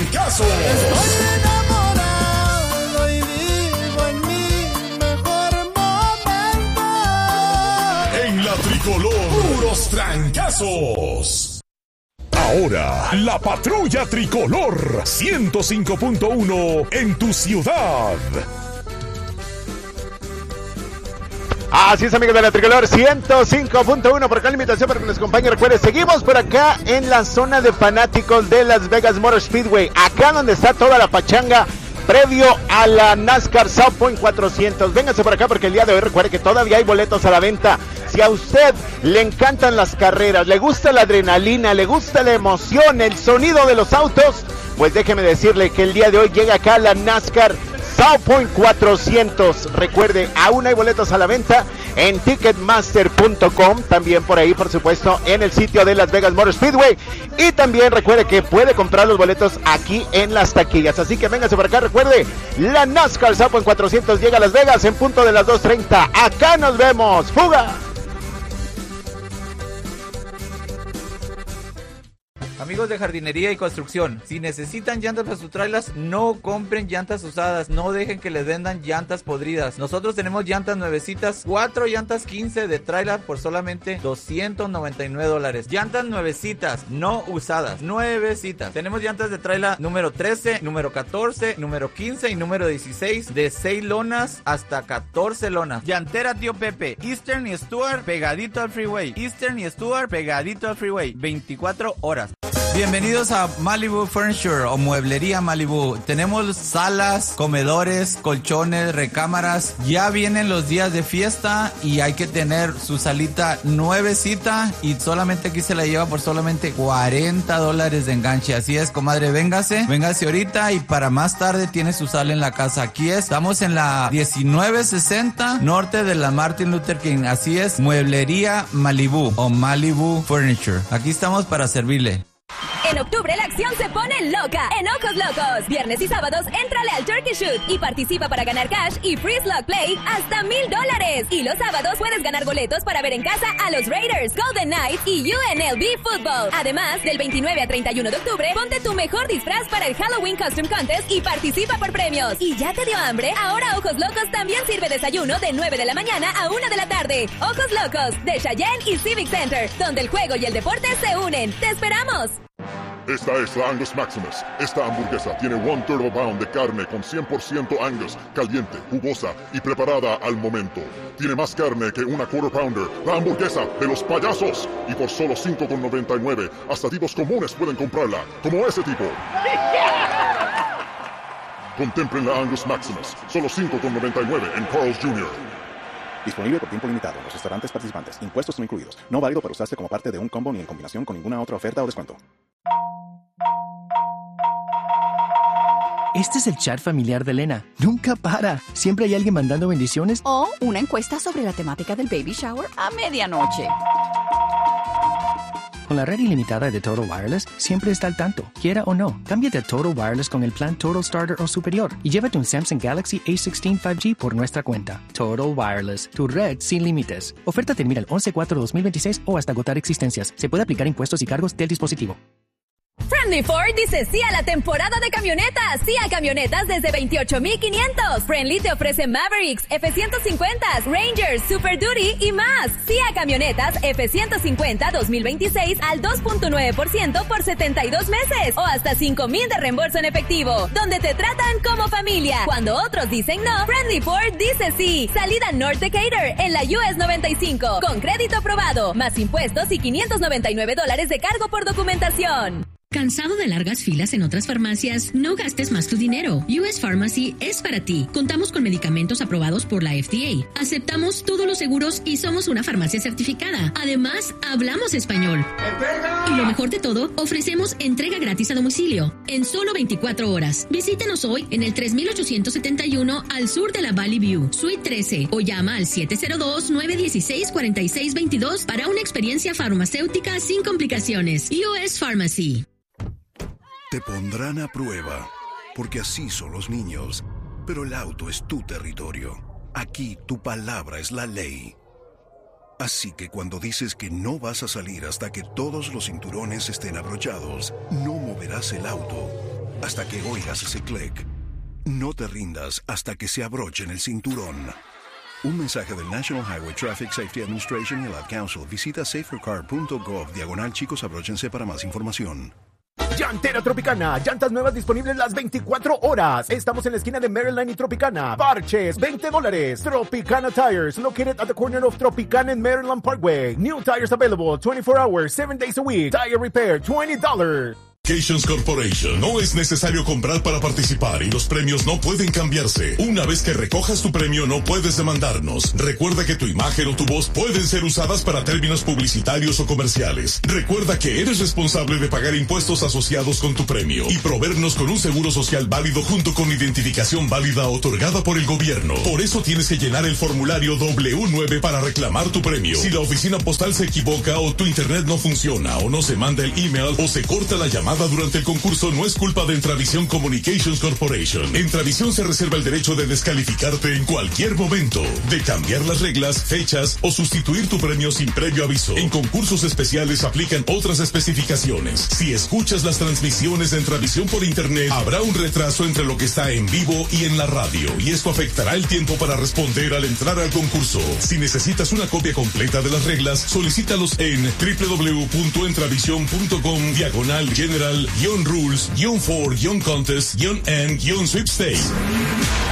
trancazos. Estoy enamorado y vivo en mi mejor momento. En la tricolor, puros trancazos. Ahora, la patrulla tricolor 105.1 en tu ciudad. Así es, amigos de la tricolor 105.1. Por acá la invitación para que nos acompañe. Recuerde, seguimos por acá en la zona de fanáticos de Las Vegas Motor Speedway, acá donde está toda la pachanga previo a la NASCAR South Point 400. Véngase por acá porque el día de hoy recuerde que todavía hay boletos a la venta. Si a usted le encantan las carreras, le gusta la adrenalina, le gusta la emoción, el sonido de los autos, pues déjeme decirle que el día de hoy llega acá la NASCAR South Point 400. Recuerde, aún hay boletos a la venta en Ticketmaster.com, también por ahí, por supuesto, en el sitio de Las Vegas Motor Speedway. Y también recuerde que puede comprar los boletos aquí en las taquillas. Así que véngase por acá, recuerde, la NASCAR South Point 400 llega a Las Vegas en punto de las 2:30. Acá nos vemos. ¡Fuga! Amigos de jardinería y construcción, si necesitan llantas para sus trailers, no compren llantas usadas, no dejen que les vendan llantas podridas. Nosotros tenemos llantas nuevecitas, 4 llantas 15 de trailer por solamente $299. Llantas nuevecitas, no usadas, nuevecitas. Tenemos llantas de trailer número 13, número 14, número 15 y número 16, de 6 lonas hasta 14 lonas. Llantera Tío Pepe, Eastern y Stuart pegadito al freeway. Eastern y Stuart pegadito al freeway, 24 horas. Bienvenidos a Malibu Furniture o Mueblería Malibu. Tenemos salas, comedores, colchones, recámaras. Ya vienen los días de fiesta y hay que tener su salita nuevecita y solamente aquí se la lleva por solamente $40 de enganche. Así es, comadre, véngase ahorita y para más tarde tiene su sala en la casa. Aquí estamos en la 1960 norte de la Martin Luther King. Así es, Mueblería Malibu o Malibu Furniture. Aquí estamos para servirle. En octubre la acción se pone loca en Ojos Locos. Viernes y sábados éntrale al Turkey Shoot y participa para ganar cash y free slot play hasta $1,000. Y los sábados puedes ganar boletos para ver en casa a los Raiders, Golden Knights y UNLV Football. Además, del 29 a 31 de octubre, ponte tu mejor disfraz para el Halloween Costume Contest y participa por premios. ¿Y ya te dio hambre? Ahora Ojos Locos también sirve desayuno de 9 de la mañana a 1 de la tarde. Ojos Locos, de Cheyenne y Civic Center, donde el juego y el deporte se unen. ¡Te esperamos! Esta es la Angus Maximus. Esta hamburguesa tiene 1 turbo pound de carne con 100% Angus, caliente, jugosa y preparada al momento. Tiene más carne que una quarter pounder, la hamburguesa de los payasos. Y por solo $5.99, hasta tipos comunes pueden comprarla, como ese tipo. Contemplen la Angus Maximus, solo $5.99 en Carl's Jr. Disponible por tiempo limitado en los restaurantes participantes. Impuestos no incluidos. No válido para usarse como parte de un combo ni en combinación con ninguna otra oferta o descuento. Este es el chat familiar de Elena. Nunca para. Siempre hay alguien mandando bendiciones. O una encuesta sobre la temática del baby shower a medianoche. Con la red ilimitada de Total Wireless, siempre está al tanto. Quiera o no, cámbiate a Total Wireless con el plan Total Starter o superior y llévate un Samsung Galaxy A16 5G por nuestra cuenta. Total Wireless, tu red sin límites. Oferta termina el 11/4/2026 o hasta agotar existencias. Se puede aplicar impuestos y cargos del dispositivo. Friendly Ford dice sí a la temporada de camionetas. Sí a camionetas desde $28,500. Friendly te ofrece Mavericks, F-150, Rangers, Super Duty y más. Sí a camionetas F-150 2026 al 2.9% por 72 meses o hasta $5,000 de reembolso en efectivo, donde te tratan como familia. Cuando otros dicen no, Friendly Ford dice sí. Salida North Decatur en la US 95 con crédito aprobado, más impuestos y $599 de cargo por documentación. ¿Cansado de largas filas en otras farmacias? No gastes más tu dinero. US Pharmacy es para ti. Contamos con medicamentos aprobados por la FDA. Aceptamos todos los seguros y somos una farmacia certificada. Además, hablamos español. Y lo mejor de todo, ofrecemos entrega gratis a domicilio en solo 24 horas. Visítenos hoy en el 3871 al sur de la Valley View, Suite 13, o llama al 702-916-4622 para una experiencia farmacéutica sin complicaciones. US Pharmacy. Te pondrán a prueba, porque así son los niños. Pero el auto es tu territorio. Aquí tu palabra es la ley. Así que cuando dices que no vas a salir hasta que todos los cinturones estén abrochados, no moverás el auto hasta que oigas ese clic. No te rindas hasta que se abrochen el cinturón. Un mensaje del National Highway Traffic Safety Administration y el Ad Council. Visita safercar.gov/chicos, abróchense para más información. Llantera Tropicana, llantas nuevas disponibles las 24 horas. Estamos en la esquina de Maryland y Tropicana. Parches, $20. Tropicana Tires, located at the corner of Tropicana and Maryland Parkway. New tires available 24 hours, 7 days a week. Tire repair, $20. Communications Corporation. No es necesario comprar para participar y los premios no pueden cambiarse. Una vez que recojas tu premio no puedes demandarnos. Recuerda que tu imagen o tu voz pueden ser usadas para términos publicitarios o comerciales. Recuerda que eres responsable de pagar impuestos asociados con tu premio y proveernos con un seguro social válido junto con identificación válida otorgada por el gobierno. Por eso tienes que llenar el formulario W9 para reclamar tu premio. Si la oficina postal se equivoca o tu internet no funciona o no se manda el email o se corta la llamada durante el concurso, no es culpa de Entravisión Communications Corporation. Entravisión se reserva el derecho de descalificarte en cualquier momento, de cambiar las reglas, fechas o sustituir tu premio sin previo aviso. En concursos especiales aplican otras especificaciones. Si escuchas las transmisiones de Entravisión por internet, habrá un retraso entre lo que está en vivo y en la radio, y esto afectará el tiempo para responder al entrar al concurso. Si necesitas una copia completa de las reglas, solicítalos en www.entravision.com/general-rules-for-contest-and-sweepstakes.